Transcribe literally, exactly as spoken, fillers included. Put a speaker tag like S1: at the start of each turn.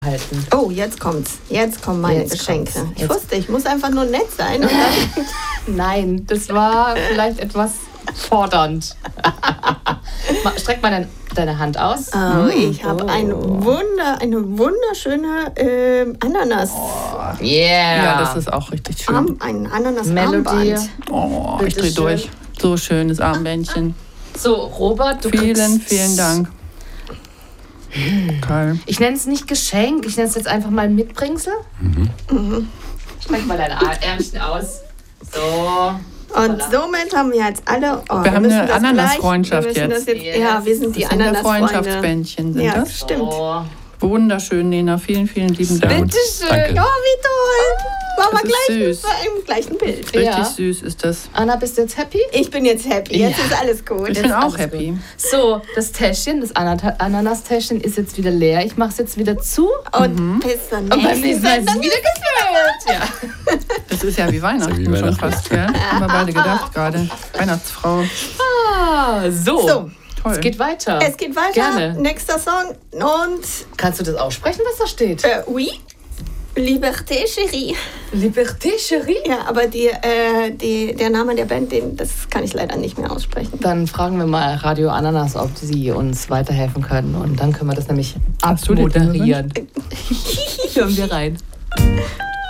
S1: halten.
S2: Oh, jetzt kommt's. Jetzt kommen meine
S1: Jetzt
S2: Geschenke.
S1: kommt's.
S2: Ich
S1: Jetzt.
S2: wusste, ich muss einfach nur nett sein. Und dann
S1: Nein, das war vielleicht etwas fordernd. Ma- Streck mal dein, deine Hand aus.
S2: oh, ich habe
S1: Oh.
S2: ein Wunder, eine wunderschöne äh, Ananas.
S1: Yeah.
S3: Ja, das ist auch richtig schön.
S2: Arm, ein Ananas
S1: Melodie.
S2: Armband.
S3: Oh, ich dreh
S1: Bitteschön.
S3: durch. So schönes Armbändchen.
S1: So, Robert, du
S3: Vielen,
S1: kriegst...
S3: vielen Dank. Geil.
S1: Ich nenne es nicht Geschenk, ich nenne es jetzt einfach mal Mitbringsel. Mhm. Streck mal deine Ar- Ärmchen aus. So.
S2: Und somit haben wir jetzt alle. Oh,
S3: Wir haben
S2: müssen
S3: eine
S2: das
S3: Ananasfreundschaft
S2: gleich- wir müssen
S3: jetzt.
S2: Das jetzt
S1: Yes.
S2: Ja, wir sind die
S3: Das sind ja
S2: Ananas-Freunde.
S3: Freundschaftsbändchen, sind
S2: Ja,
S3: das?
S2: stimmt.
S1: So.
S3: Wunderschön, Lena. Vielen, vielen lieben
S4: Sehr
S3: Dank.
S4: gut.
S1: Bitteschön.
S4: Danke.
S2: Oh, wie toll. Waren wir
S3: Das ist
S2: gleich
S3: süß.
S2: im gleichen Bild.
S3: Richtig
S1: Ja.
S3: süß ist das.
S1: Anna, bist du jetzt happy?
S2: Ich bin jetzt happy. Jetzt
S1: Ja.
S2: ist alles gut.
S3: Ich
S2: Jetzt
S3: bin auch
S1: alles
S3: happy.
S1: So, das Täschchen, das Ana- Ananas-Täschchen ist jetzt wieder leer. Ich mache es jetzt wieder zu.
S2: Und bis zum
S1: Und beim
S2: nächsten
S1: nächsten Mal ist es
S2: Sendung.
S1: wieder gefüllt. Ja.
S3: Das ist ja wie Weihnachten,
S4: wie
S3: schon
S4: Weihnachten.
S3: fast. Gell? Haben wir beide gedacht gerade. Weihnachtsfrau.
S1: Ah, so.
S2: So,
S3: Toll.
S1: Es geht weiter.
S2: es geht weiter.
S1: Gerne.
S2: Nächster Song. Und
S1: Kannst du das aussprechen, was da steht?
S2: äh, oui. Liberté, Chérie.
S1: Liberté, Chérie.
S2: Ja, aber die, äh, die, der Name der Band, den, das kann ich leider nicht mehr aussprechen.
S1: Dann fragen wir mal Radio Ananas, ob sie uns weiterhelfen können. Und dann können wir das nämlich
S3: Hast du dir den
S1: abmoderieren. Hören wir rein.